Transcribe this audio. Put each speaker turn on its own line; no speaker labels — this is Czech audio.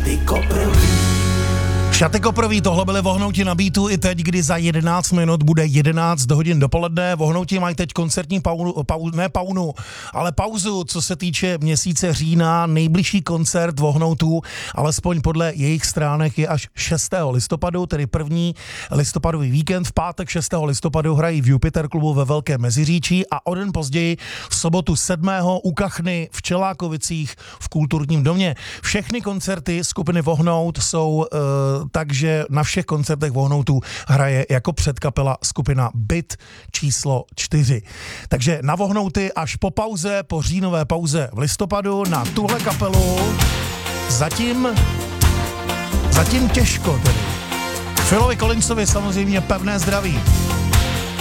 Šaty koprový, tohle byly Vohnouti na beatu i teď, kdy za 11 minut bude 11 hodin dopoledne. Vohnouti mají teď koncertní pauzu, co se týče měsíce října. Nejbližší koncert Vohnoutů, alespoň podle jejich stránek, je až 6. listopadu, tedy první listopadový víkend. V pátek 6. listopadu hrají v Jupiter klubu ve Velkém Meziříčí a o den později v sobotu 7. u Kachny v Čelákovicích v Kulturním domě. Všechny koncerty skupiny Vohnout jsou takže na všech koncertech Vohnoutů hraje jako předkapela skupina Byt číslo 4. Takže na Vohnouty až po pauze, po říjnové pauze v listopadu, na tuhle kapelu zatím těžko tedy. Philovi Collinsovi samozřejmě pevné zdraví.